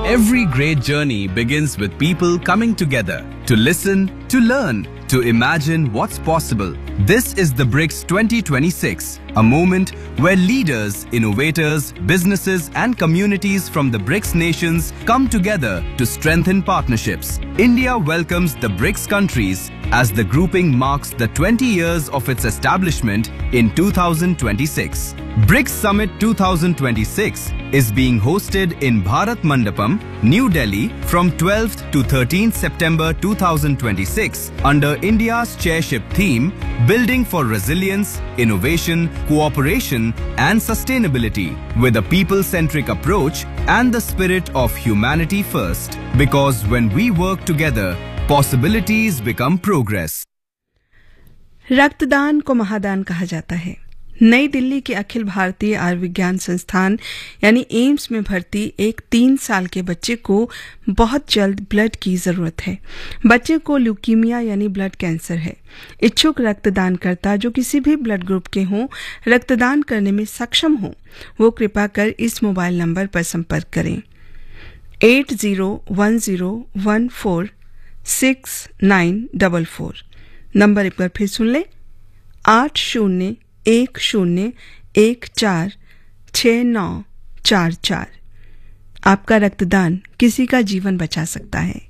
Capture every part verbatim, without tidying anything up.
Every great journey begins with people coming together to listen, to learn, to imagine what's possible. This is the BRICS twenty twenty-six, a moment where leaders, innovators, businesses and communities from the BRICS nations come together to strengthen partnerships. India welcomes the BRICS countries as the grouping marks the twenty years of its establishment in two thousand twenty-six. BRICS Summit two thousand twenty-six is being hosted in Bharat Mandapam, New Delhi from twelfth to thirteenth September two thousand twenty-six under India's chairship theme Building for Resilience, Innovation, Cooperation and Sustainability with a people-centric approach and the spirit of humanity first. Because when we work together, possibilities become progress. रक्तदान को महादान कहा जाता है। नई दिल्ली के अखिल भारतीय आयुर्विज्ञान संस्थान यानी एम्स में भर्ती एक तीन साल के बच्चे को बहुत जल्द ब्लड की जरूरत है। बच्चे को ल्यूकीमिया यानी ब्लड कैंसर है। इच्छुक रक्तदानकर्ता जो किसी भी ब्लड ग्रुप के हों, रक्तदान करने में सक्षम हों, वो कृपा कर इस मोबाइल नंबर पर संपर्क करें eight zero one zero one four six nine double four. Number एक बार फिर सुन लें, आठ शून्य एक शून्य एक चार छः नौ चार चार। आपका रक्तदान किसी का जीवन बचा सकता है।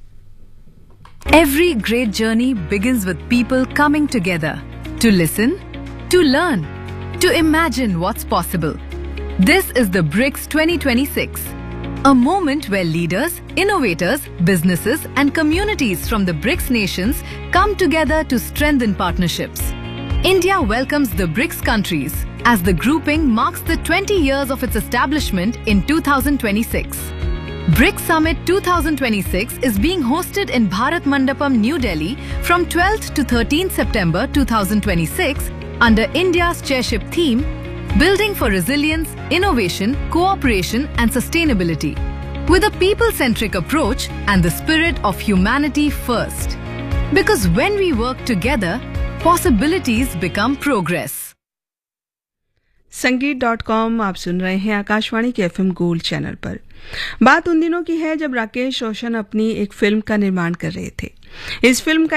Every great journey begins with people coming together to listen, to learn, to imagine what's possible. This is the BRICS twenty twenty-six, a moment where leaders, innovators, businesses and communities from the BRICS nations come together to strengthen partnerships. India welcomes the BRICS countries as the grouping marks the twenty years of its establishment in two thousand twenty-six. BRICS Summit two thousand twenty-six is being hosted in Bharat Mandapam, New Delhi from twelfth to thirteenth September two thousand twenty-six under India's chairship theme Building for Resilience, Innovation, Cooperation and Sustainability with a people-centric approach and the spirit of humanity first. Because when we work together, possibilities become progress. संगीत dot com आप सुन रहे हैं आकाशवाणी के FM gold channel पर। बात उन दिनों की है जब राकेश रोशन अपनी एक फिल्म का निर्माण कर रहे थे। इस फिल्म का